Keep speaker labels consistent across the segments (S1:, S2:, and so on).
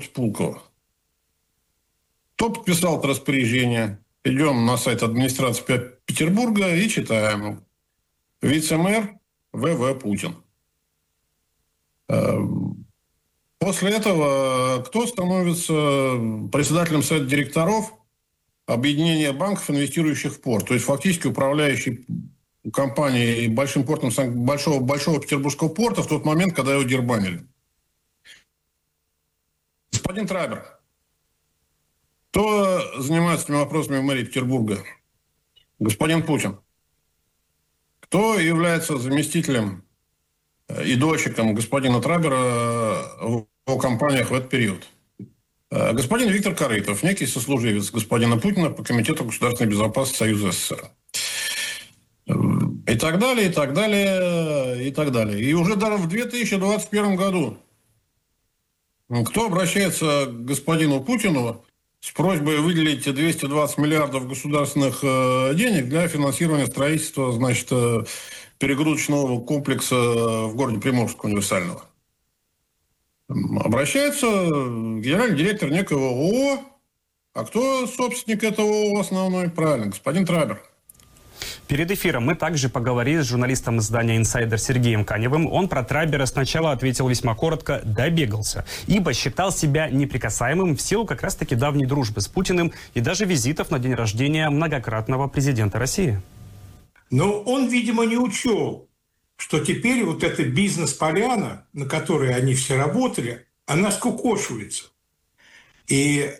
S1: Пулково. Кто подписал это распоряжение? Идем на сайт администрации Петербурга и читаем. Вице-мэр В.В. Путин. После этого кто становится председателем совета директоров объединения банков, инвестирующих в порт? То есть фактически управляющий компанией большим портом большого Петербургского порта в тот момент, когда его дербанили. Господин Трабер. Кто занимается этими вопросами в мэрии Петербурга? Господин Путин. Кто является заместителем и дольщиком господина Трабера в его компаниях в этот период? Господин Виктор Корытов, некий сослуживец господина Путина по Комитету государственной безопасности Союза СССР. И так далее, и так далее, и так далее. И уже даже в 2021 году кто обращается к господину Путину с просьбой выделить 220 миллиардов государственных денег для финансирования строительства, значит, перегрузочного комплекса в городе Приморск универсального? Обращается генеральный директор некого ООО. А кто собственник этого ООО основной? Правильно, господин Трабер.
S2: Перед эфиром мы также поговорили с журналистом издания «Инсайдер» Сергеем Каневым. Он про Трабера сначала ответил весьма коротко «добегался», ибо считал себя неприкасаемым в силу как раз-таки давней дружбы с Путиным и даже визитов на день рождения многократного президента России.
S3: Но он, видимо, не учел, что теперь вот эта бизнес-поляна, на которой они все работали, она скукошивается. И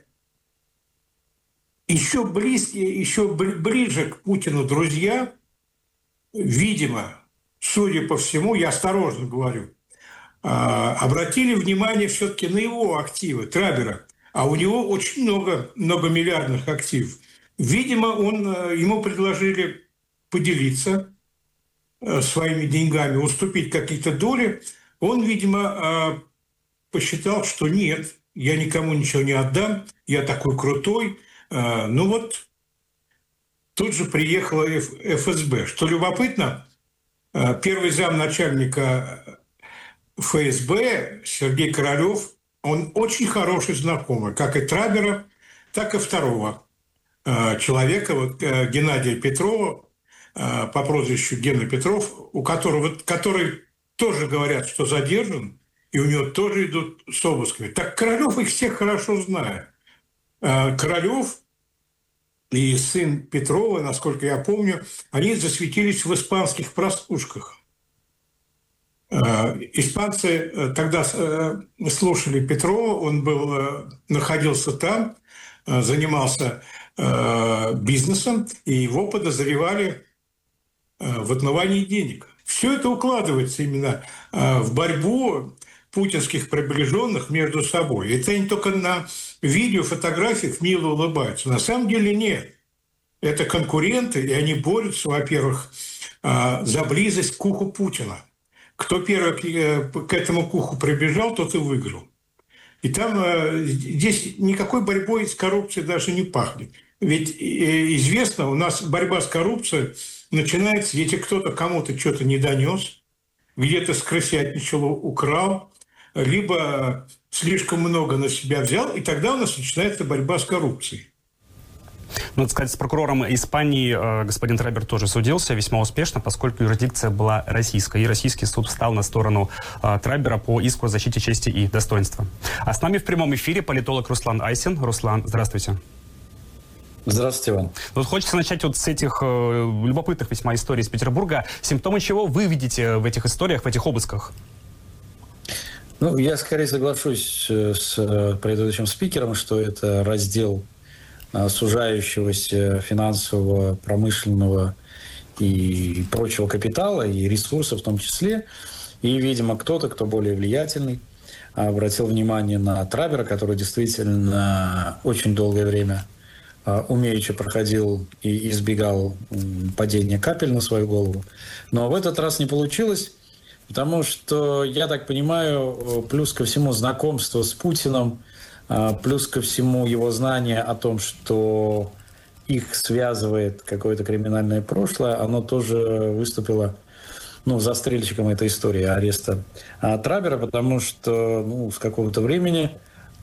S3: еще ближе к Путину друзья, видимо, судя по всему, я осторожно говорю, обратили внимание все-таки на его активы, Трабера. А у него очень много миллиардных активов. Видимо, ему предложили поделиться своими деньгами, уступить какие-то доли. Он, видимо, посчитал, что нет, я никому ничего не отдам, я такой крутой. Ну вот, тут же приехала ФСБ. Что любопытно, первый замначальника ФСБ Сергей Королев, он очень хороший знакомый, как и Трабера, так и второго человека, вот, Геннадия Петрова, по прозвищу Гена Петров, который тоже говорят, что задержан, и у него тоже идут с обысками. Так Королев их всех хорошо знает. Королев и сын Петрова, насколько я помню, они засветились в испанских прослушках. Испанцы тогда слушали Петрова, он находился там, занимался бизнесом, и его подозревали в отмывании денег. Все это укладывается именно в борьбу путинских приближенных между собой. Это они только на видео, фотографиях мило улыбаются. На самом деле нет. Это конкуренты, и они борются, во-первых, за близость к уху Путина. Кто первый к этому уху прибежал, тот и выиграл. И там здесь никакой борьбой с коррупцией даже не пахнет. Ведь известно, у нас борьба с коррупцией начинается, если кто-то кому-то что-то не донес, где-то скрысятничал, украл, либо слишком много на себя взял, и тогда у нас начинается борьба с коррупцией.
S2: Надо сказать, с прокурором Испании господин Трабер тоже судился весьма успешно, поскольку юрисдикция была российская, и российский суд встал на сторону Трабера по иску о защите чести и достоинства. А с нами в прямом эфире политолог Руслан Айсин. Руслан, здравствуйте.
S4: Здравствуйте вам.
S2: Вот хочется начать вот с этих любопытных весьма историй из Петербурга. Симптомы чего вы видите в этих историях, в этих обысках?
S4: Ну, я скорее соглашусь с предыдущим спикером, что это раздел сужающегося финансового, промышленного и прочего капитала, и ресурсов в том числе. И, видимо, кто-то, кто более влиятельный, обратил внимание на Трабера, который действительно очень долгое время умеючи проходил и избегал падения капель на свою голову. Но в этот раз не получилось, потому что, я так понимаю, плюс ко всему знакомство с Путиным, плюс ко всему его знание о том, что их связывает какое-то криминальное прошлое, оно тоже выступило застрельщиком этой истории ареста Трабера, потому что с какого-то времени